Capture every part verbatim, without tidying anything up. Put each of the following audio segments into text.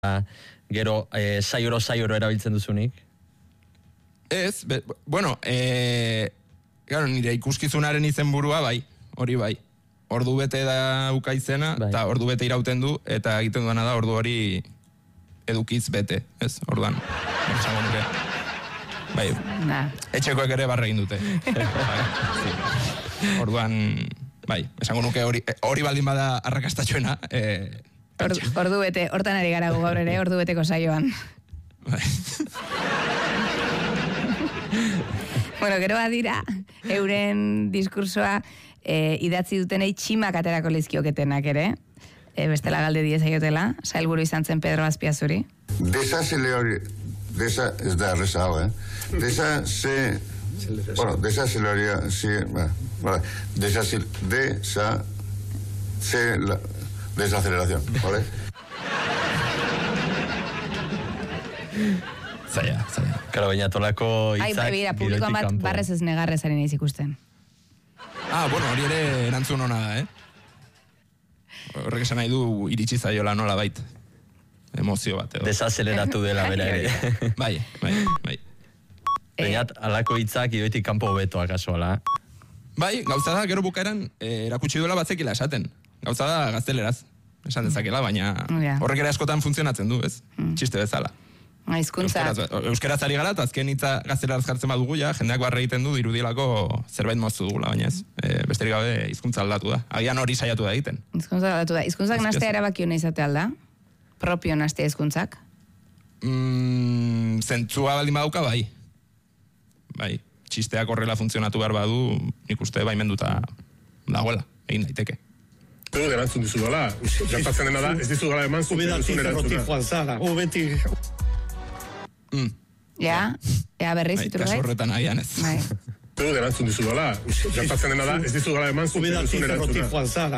gero eh, saioro saioro erabiltzen duzunik? Ez, be, bueno, eh, claro, nire ikuskizunaren izenburua bai, hori bai. Ordu bete da uka izena, bai. Eta ordu bete irauten du, eta egiten duena da ordu hori edukiz bete, ez, orduan. Esango nuke. Bai, nah. Etxekoek ere barra egin dute. Bai, sí. Orduan, bai, esango nuke hori, hori baldin bada arrakastatxoena. Eh, ordu, ordu bete, hortan ari gara gaur ere, ordu beteko saioan. Bai. Bueno, gero badira, euren diskursoa eh, idatzi dutenei tximak aterako lizkioketenak ere. Eh, bestela galde diez aiotela, sailburu izan zen Pedro Azpiazuri. Desa se le hori, desa, ez da rezao, eh? Desa se, bueno, desa se le haría, sí, vale, desa se, desa se, la, desaceleración, ¿vale? Zaila, zaila. Karo, baina tolako itzak... Ai, bera, publikoan bat barrez ez negarrez ari nahiz ikusten. Ah, bueno, hori ere erantzun hona da, eh? Horrek esan nahi du iritsi zaiola nola bait. Emozio bat, edo. Desazeleratu dela bera ere. Bai, bai, bai. Bainat, alako itzak idoetik kanpo betoak asoala. Bai, gauza da, gero bukaeran, eh, erakutsi duela batzekila esaten. Gauza da, gazteleraz. Esan dezakela, baina horrek ere askotan funtzionatzen du, ez? Txiste bezala. Hizkuntza. Euskaraz ari gara, eta azken hitza gazteleraz jartzen badugu, ja, jendeak barre egiten du, dirudielako zerbait moztu dugula, baina ez. E, besterik gabe, hizkuntza aldatu da. Agian hori saiatu da egiten. Hizkuntza aldatu da. Hizkuntzak nastea erabaki hona izate alda? Propio nastea hizkuntzak? Mm, zentzua baldin badauka, bai. Bai, txisteak horrela funtzionatu behar badu, nik uste baimenduta dagoela, egin daiteke. Pero erantzun dizu dola, gertatzen dena da, ez dizu dola eman zuten duzun erantzuna. Mm. Ja, ea berriz zitur gaitz? Kaso horretan agian ez. Pero erantzun dizu dola, gertatzen dena da, ez dizu dola eman zuten duzun erantzuna.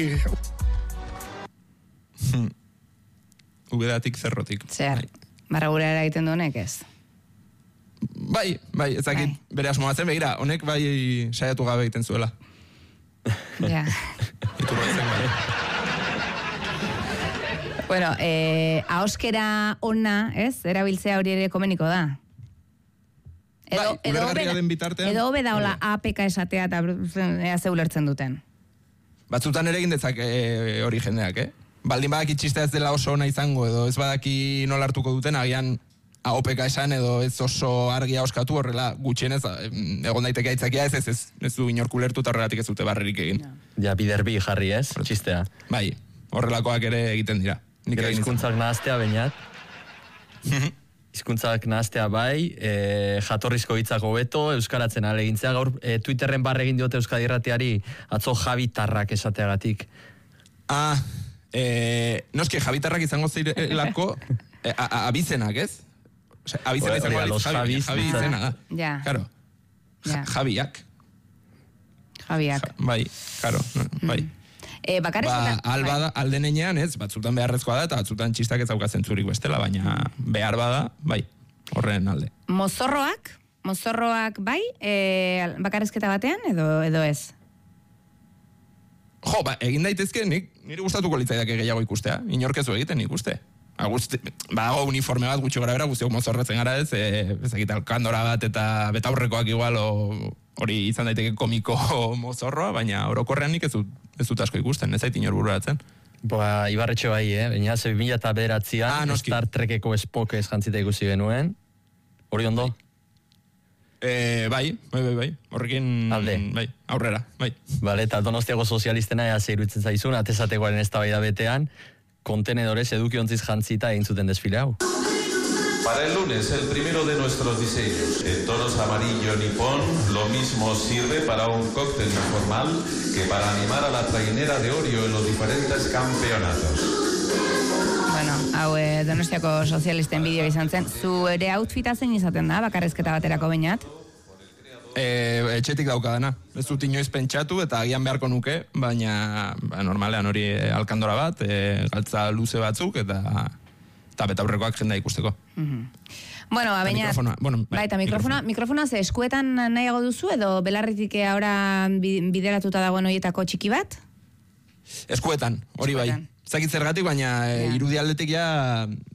Ubedatik zerrotik. Zer, barra gure egiten duenek ez? Bai, bai, ezakit bere asmoatzen, begira, honek bai saiatu gabe egiten zuela. Ja. Iturraitzen bai. Bueno, eh, ahoskera ona, ez? Erabiltzea hori ere komeniko da. Edo, bai, ulergarria den bitartean. Edo hobe da hola A P K esatea eta ea ze ulertzen duten. Batzutan ere egin dezak e, hori jendeak, eh? Baldin badaki txistea ez dela oso ona izango, edo ez badaki nola hartuko duten, agian A O P K esan edo ez oso argia oskatu horrela gutxienez, egon daiteke aitzakia ez ez ez, ez du inork ulertu eta horregatik ez dute barrerik egin. Ja, biderbi jarri ez, txistea. Bai, horrelakoak ere egiten dira. Gero hizkuntzak nahaztea bainat. Hizkuntzak nahaztea bai, e, jatorrizko hitzak hobeto, euskaratzen alegintzea. Gaur e, Twitterren barre egin diote Euskadi Irratiari atzo Javitarrak esateagatik. Ah, e, noski Javitarrak izango zirelako e, abizenak, ez? Osea, abizena izango da, Javi, Javi izena da. Ja. Claro. Ja. Javiak. Javiak. Bai, claro, bai. E, ba, alba da, aldenean ez, batzutan beharrezkoa da, eta batzutan txistak ez daukatzen zurik bestela, baina behar bada, bai, horren alde. Mozorroak? Mozorroak bai, e, bakarrizketa batean, edo, edo ez? Jo, ba, egin daitezke, nik, nire gustatuko litzaidak gehiago ikustea, inorkezu egiten ikuste. Agusti, ba, uniforme bat gutxi gara bera, guztiok mozorretzen gara ez, e, ezakit, alkandora bat eta betaurrekoak igual, o, hori izan daiteke komiko mozorroa, baina orokorrean nik ez dut, ez dut asko ikusten, ez zait inor bururatzen. Ba, Ibarretxe bai, eh? Baina, ze bi mila bederatzian, ah, Star Trekeko Spock ez jantzita ikusi genuen. Hori ondo? Eh, bai, bai, bai, bai. Horrekin, alde. Bai, aurrera, bai. Bale, eta Donostiako sozialistena ea zeirutzen zaizun, atezatekoaren eztabaida betean, kontenedores edukiontziz jantzita egin zuten desfile hau. Para el lunes, el primero de nuestros diseños, en tonos amarillo nipón, lo mismo sirve para un cóctel informal que para animar a la trainera de Orio en los diferentes campeonatos. Bueno, hau eh, Donostiako sozialisten bideo izan zen. Zu ere outfita zein izaten da, bakarrizketa baterako bainat? E, etxetik daukadana. Ez dut inoiz pentsatu eta agian beharko nuke, baina ba, normalean hori alkandora bat, e, galtza luze batzuk eta... eta betaurrekoak jendea ikusteko. Mm-hmm. Bueno, ba, baina... Bueno, bai, eta mikrofona, mikrofona ze eskuetan nahiago duzu edo belarritik ahora bideratuta dagoen horietako txiki bat? Eskuetan, hori bai. zakit zergatik, baina Ja. irudi aldetik ja